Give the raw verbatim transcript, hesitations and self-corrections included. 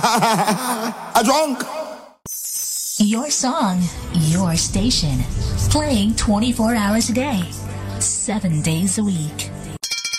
A drunk. Your song, your station. Playing twenty-four hours a day, seven days a week.